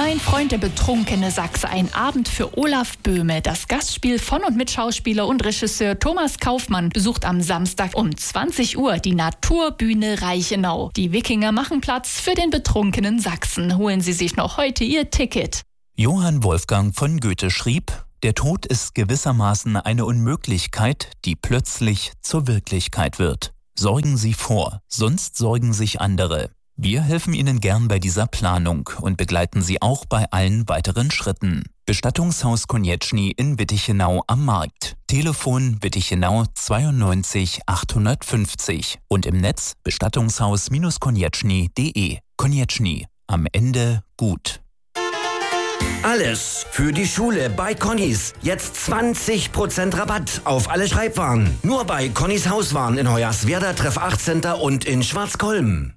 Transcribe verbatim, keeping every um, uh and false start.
Mein Freund, der betrunkene Sachse. Ein Abend für Olaf Böhme. Das Gastspiel von und mit Schauspieler und Regisseur Thomas Kaufmann besucht am Samstag um zwanzig Uhr die Naturbühne Reichenau. Die Wikinger machen Platz für den betrunkenen Sachsen. Holen Sie sich noch heute Ihr Ticket. Johann Wolfgang von Goethe schrieb: Der Tod ist gewissermaßen eine Unmöglichkeit, die plötzlich zur Wirklichkeit wird. Sorgen Sie vor, sonst sorgen sich andere. Wir helfen Ihnen gern bei dieser Planung und begleiten Sie auch bei allen weiteren Schritten. Bestattungshaus Konieczny in Wittichenau am Markt. Telefon Wittichenau zweiundneunzig achthundertfünfzig und im Netz bestattungshaus-konieczny punkt de. Konieczny. Am Ende gut. Alles für die Schule bei Connys. Jetzt zwanzig Prozent Rabatt auf alle Schreibwaren. Nur bei Connys Hauswaren in Hoyerswerda, Treff acht Center und in Schwarzkolm.